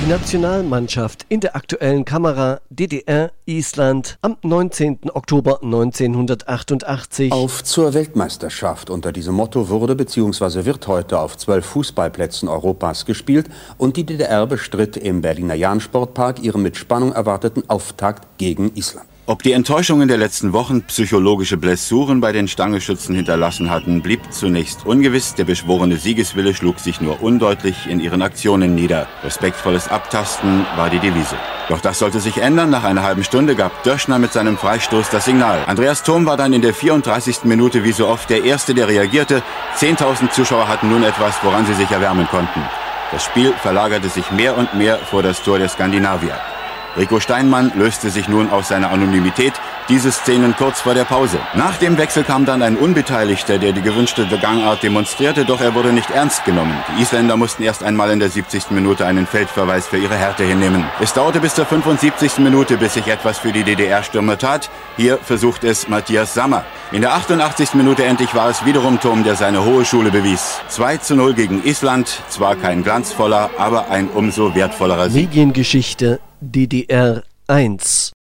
Die Nationalmannschaft in der aktuellen Kamera DDR-Island am 19. Oktober 1988. Auf zur Weltmeisterschaft. Unter diesem Motto wurde bzw. wird heute auf 12 Fußballplätzen Europas gespielt und die DDR bestritt im Berliner Jahn-Sportpark ihren mit Spannung erwarteten Auftakt gegen Island. Ob die Enttäuschungen der letzten Wochen psychologische Blessuren bei den Stangeschützen hinterlassen hatten, blieb zunächst ungewiss. Der beschworene Siegeswille schlug sich nur undeutlich in ihren Aktionen nieder. Respektvolles Abtasten war die Devise. Doch das sollte sich ändern. Nach einer halben Stunde gab Döschner mit seinem Freistoß das Signal. Andreas Thom war dann in der 34. Minute wie so oft der Erste, der reagierte. 10.000 Zuschauer hatten nun etwas, woran sie sich erwärmen konnten. Das Spiel verlagerte sich mehr und mehr vor das Tor der Skandinavier. Rico Steinmann löste sich nun aus seiner Anonymität, diese Szenen kurz vor der Pause. Nach dem Wechsel kam dann ein Unbeteiligter, der die gewünschte Gangart demonstrierte, doch er wurde nicht ernst genommen. Die Isländer mussten erst einmal in der 70. Minute einen Feldverweis für ihre Härte hinnehmen. Es dauerte bis zur 75. Minute, bis sich etwas für die DDR-Stürmer tat. Hier versucht es Matthias Sammer. In der 88. Minute endlich war es wiederum Thom, der seine hohe Schule bewies. 2:0 gegen Island, zwar kein glanzvoller, aber ein umso wertvollerer Sieg. Mediengeschichte DDR 1